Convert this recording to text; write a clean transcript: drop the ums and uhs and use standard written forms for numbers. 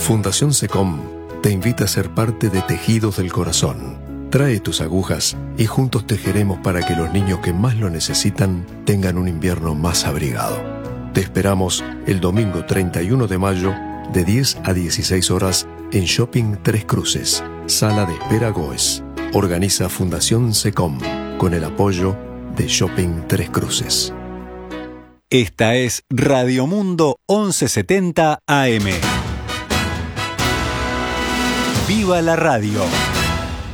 Fundación SECOM te invita a ser parte de Tejidos del Corazón. Trae tus agujas y juntos tejeremos para que los niños que más lo necesitan tengan un invierno más abrigado. Te esperamos el domingo 31 de mayo de 10 a 16 horas en Shopping Tres Cruces, Sala de Espera Goes. Organiza Fundación SECOM con el apoyo de Shopping Tres Cruces. Esta es Radio Mundo 1170 AM. ¡Viva la radio!